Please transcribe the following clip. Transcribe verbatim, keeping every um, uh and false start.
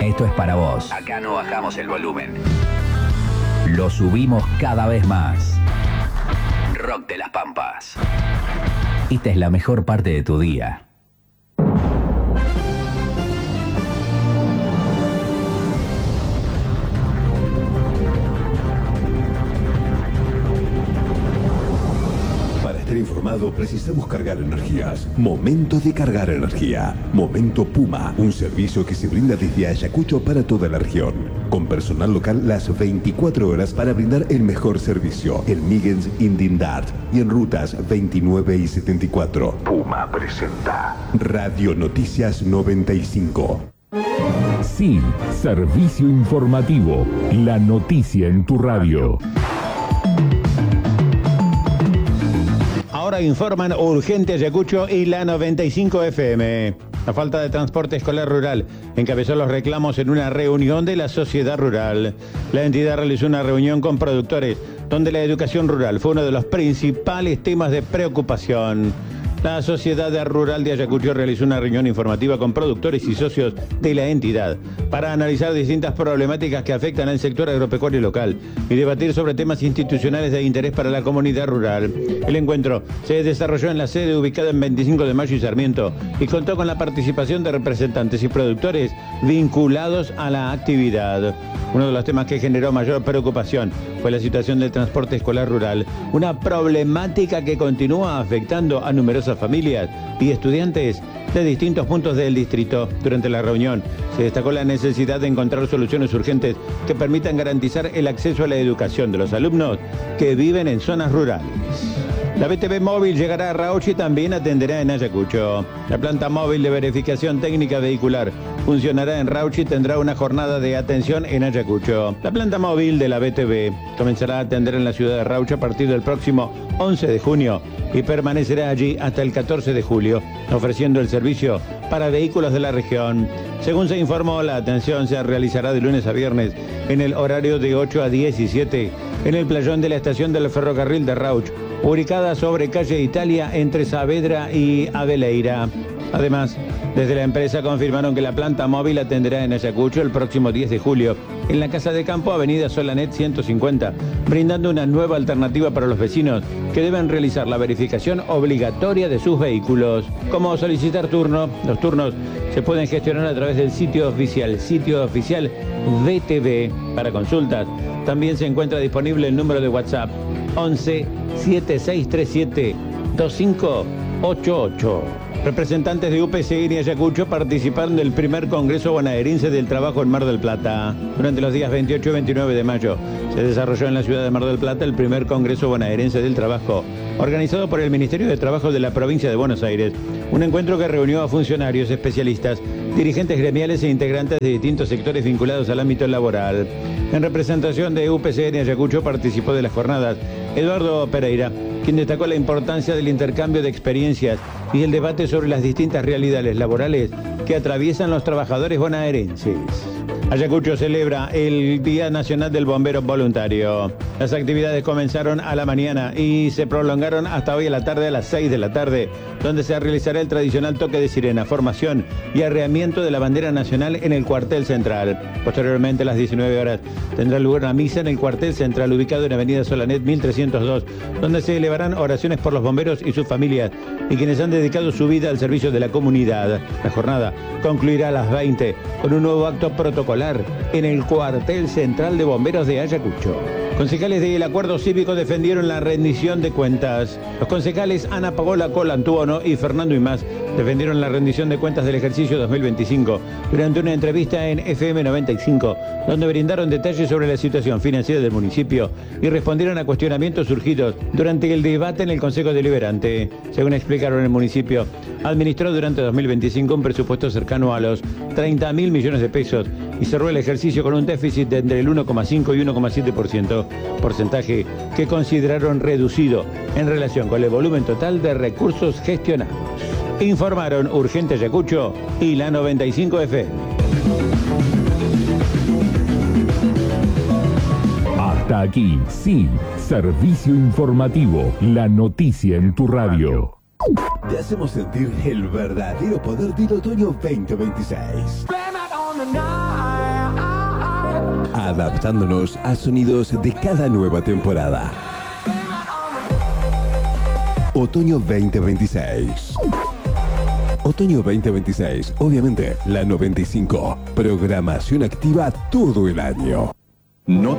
Esto es para vos. Acá no bajamos el volumen. Lo subimos cada vez más. Rock de las Pampas. Esta es la mejor parte de tu día. Informado, precisamos cargar energías. Momento de cargar energía. Momento Puma, un servicio que se brinda desde Ayacucho para toda la región. Con personal local las veinticuatro horas para brindar el mejor servicio. En Migens, Indindart y en rutas veintinueve y setenta y cuatro. Puma presenta Radio Noticias noventa y cinco. Sí, servicio informativo. La noticia en tu radio. Ahora informan Urgente Ayacucho y la noventa y cinco F M. La falta de transporte escolar rural encabezó los reclamos en una reunión de la sociedad rural. La entidad realizó una reunión con productores donde la educación rural fue uno de los principales temas de preocupación. La Sociedad Rural de Ayacucho realizó una reunión informativa con productores y socios de la entidad para analizar distintas problemáticas que afectan al sector agropecuario local y debatir sobre temas institucionales de interés para la comunidad rural. El encuentro se desarrolló en la sede ubicada en veinticinco de mayo y Sarmiento y contó con la participación de representantes y productores vinculados a la actividad. Uno de los temas que generó mayor preocupación fue la situación del transporte escolar rural, una problemática que continúa afectando a numerosas familias y estudiantes de distintos puntos del distrito. Durante la reunión se destacó la necesidad de encontrar soluciones urgentes que permitan garantizar el acceso a la educación de los alumnos que viven en zonas rurales. La B T V móvil llegará a Rauch y también atenderá en Ayacucho. La planta móvil de verificación técnica vehicular funcionará en Rauch y tendrá una jornada de atención en Ayacucho. La planta móvil de la B T V comenzará a atender en la ciudad de Rauch a partir del próximo once de junio y permanecerá allí hasta el catorce de julio, ofreciendo el servicio para vehículos de la región. Según se informó, la atención se realizará de lunes a viernes en el horario de ocho a diecisiete en el playón de la estación del ferrocarril de Rauch, ubicada sobre calle Italia entre Saavedra y Aveleira. Además, desde la empresa confirmaron que la planta móvil atenderá en Ayacucho el próximo diez de julio en la Casa de Campo, avenida Solanet ciento cincuenta, brindando una nueva alternativa para los vecinos que deben realizar la verificación obligatoria de sus vehículos. Como solicitar turno, los turnos se pueden gestionar a través del sitio oficial, sitio oficial B T V. Para consultas, también se encuentra disponible el número de WhatsApp once siete seis tres siete dos cinco ocho ocho. Representantes de U P C N y Ayacucho participaron del primer Congreso Bonaerense del Trabajo en Mar del Plata. Durante los días veintiocho y veintinueve de mayo se desarrolló en la ciudad de Mar del Plata el primer Congreso Bonaerense del Trabajo, organizado por el Ministerio de Trabajo de la provincia de Buenos Aires. Un encuentro que reunió a funcionarios, especialistas, dirigentes gremiales e integrantes de distintos sectores vinculados al ámbito laboral. En representación de U P C N y Ayacucho participó de las jornadas Eduardo Pereira, quien destacó la importancia del intercambio de experiencias y el debate sobre las distintas realidades laborales que atraviesan los trabajadores bonaerenses. Ayacucho celebra el Día Nacional del Bombero Voluntario. Las actividades comenzaron a la mañana y se prolongaron hasta hoy a la tarde a las seis de la tarde, donde se realizará el tradicional toque de sirena, formación y arreamiento de la bandera nacional en el cuartel central. Posteriormente, a las diecinueve horas, tendrá lugar una misa en el cuartel central ubicado en Avenida Solanet mil trescientos dos, donde se elevarán oraciones por los bomberos y sus familias y quienes han dedicado su vida al servicio de la comunidad. La jornada concluirá a las veinte con un nuevo acto protocolar en el cuartel central de bomberos de Ayacucho. Concejales del Acuerdo Cívico defendieron la rendición de cuentas. Los concejales Ana Paola Colantuono y Fernando Imaz defendieron la rendición de cuentas del ejercicio dos mil veinticinco durante una entrevista en F M noventa y cinco, donde brindaron detalles sobre la situación financiera del municipio y respondieron a cuestionamientos surgidos durante el debate en el Consejo Deliberante. Según explicaron, el municipio administró durante dos mil veinticinco un presupuesto cercano a los treinta mil millones de pesos y cerró el ejercicio con un déficit de entre el uno coma cinco y uno coma siete por ciento, porcentaje que consideraron reducido en relación con el volumen total de recursos gestionados. Informaron Urgente Ayacucho y la noventa y cinco F M. Hasta aquí, sí, servicio informativo, la noticia en tu radio. Te hacemos sentir el verdadero poder del otoño veinte veintiséis. Blame it on the night. adaptándonos a sonidos de cada nueva temporada. Otoño veinte veintiséis. Otoño veinte veintiséis, obviamente, la noventa y cinco. Programación activa todo el año. No